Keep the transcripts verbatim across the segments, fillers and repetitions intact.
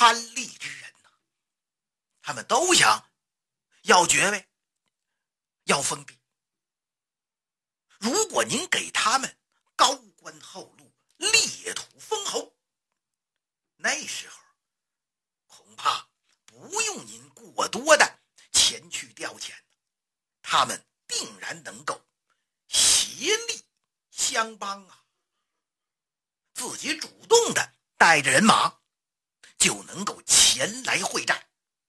贪利之人呐、啊。他们都想要爵位，要封地。如果您给他们高官厚禄、裂土封侯，那时候恐怕不用您过多的前去调遣，他们定然能够协力相帮啊，自己主动的带着人马就能够前来会战。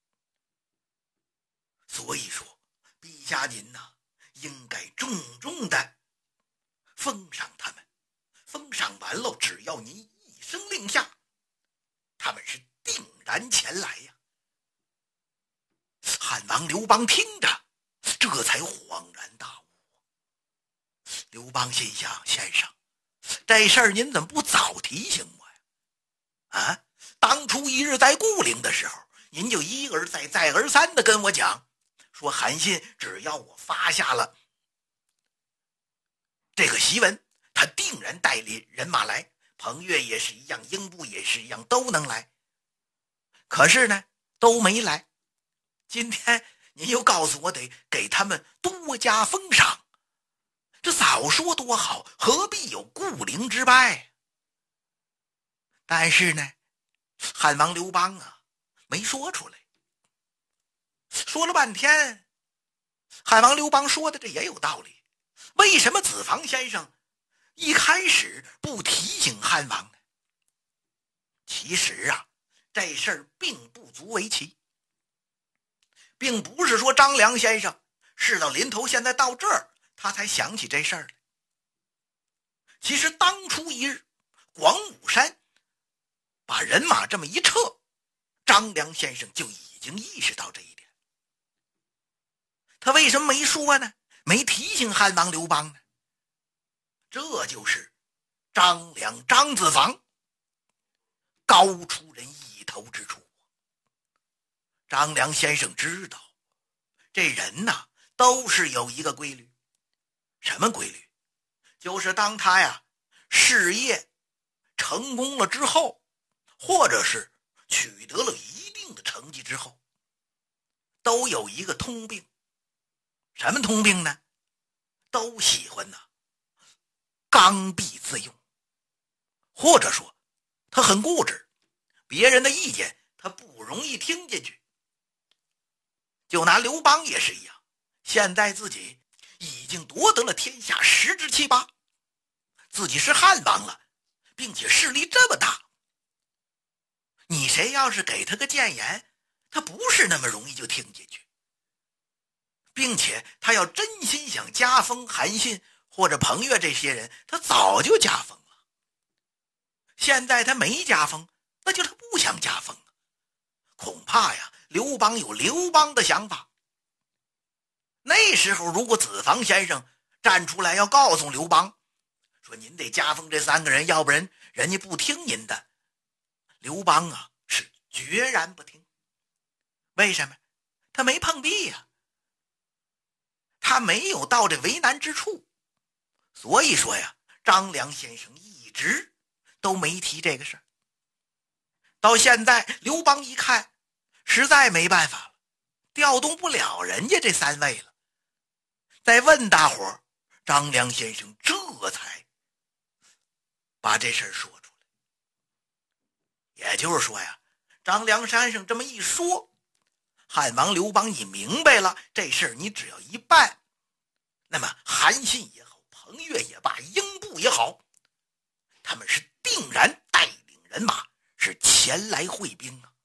所以说陛下您呐、啊，应该重重的封赏他们，封赏完了，只要您一声令下，他们是定然前来呀。汉王刘邦听着，这才恍然大悟。刘邦心想，先生，这事儿您怎么不早提醒我呀？啊，当初一日在固陵的时候，您就一而再再而三的跟我讲，说韩信只要我发下了这个檄文，他定然带领人马来，彭越也是一样，英布也是一样，都能来。可是呢，都没来。今天您又告诉我得给他们多加封赏，这早说多好，何必有固陵之败？但是呢，汉王刘邦啊，没说出来。说了半天，汉王刘邦说的这也有道理。为什么子房先生一开始不提醒汉王呢？其实啊，这事儿并不足为奇，并不是说张良先生事到临头，现在到这儿他才想起这事儿来。其实当初一日广武山把人马这么一撤，张良先生就已经意识到这一点。他为什么没说呢？没提醒汉王刘邦呢？这就是张良张子房高出人一头之处。张良先生知道这人呐，都是有一个规律。什么规律？就是当他呀事业成功了之后，或者是取得了一定的成绩之后，都有一个通病。什么通病呢？都喜欢呢刚愎自用，或者说他很固执，别人的意见他不容易听进去。就拿刘邦也是一样，现在自己已经夺得了天下十之七八，自己是汉王了，并且势力这么大，你谁要是给他个谏言，他不是那么容易就听进去。并且他要真心想加封韩信或者彭越这些人，他早就加封了。现在他没加封，那就他不想加封。恐怕呀，刘邦有刘邦的想法。那时候如果子房先生站出来要告诉刘邦，说您得加封这三个人，要不然人家不听您的，刘邦啊是决然不听。为什么？他没碰壁呀、啊，他没有到这为难之处。所以说呀，张良先生一直都没提这个事儿。到现在刘邦一看实在没办法了，调动不了人家这三位了，再问大伙儿，张良先生这才把这事儿说出来。也就是说呀，张良先生这么一说，汉王刘邦一明白了，这事儿你只要一办，那么韩信也好，彭越也罢，英布也好，他们是定然带领人马是前来会兵啊。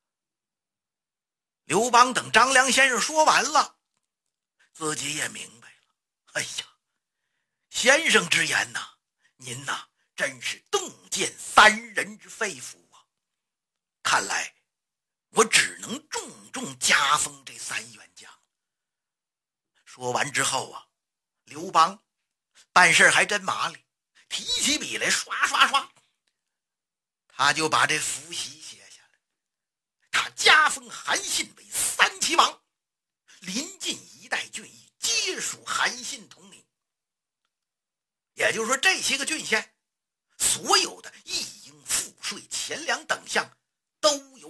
刘邦等张良先生说完了，自己也明白了，哎呀，先生之言呐、啊，您呐、啊、真是洞见三人之肺腑啊！看来我只能重重加封这三员将。说完之后啊，刘邦办事还真麻利，提起笔来刷刷刷，他就把这符檄写下来。他加封韩信为三齐王，临近一带郡邑皆属韩信统领。也就是说，这些个郡县所有的役营赋税钱粮等项都由